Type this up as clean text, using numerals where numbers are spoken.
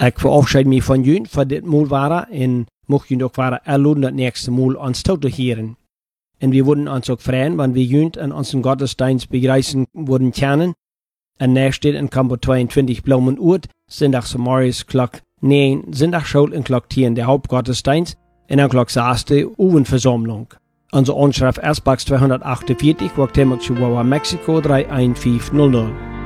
Ik verabschied me van jullie voor dit moel waren en mocht jullie ook waren erloden het nächste moel ons toe te heren. En we würden ons ook freuen, wenn wir jullie an unseren Gottesdienst begreifen würden kennen. En nächst steht in Kampo 22 Blumenuurt, zondags morgens klok 9, zondag schuld en klok 10 der Hauptgottesdienst en dan klok 6 Uwenversammlung. Onze onschrift Ersbachs 248, Guatemala, Chihuahua, Mexico 31500.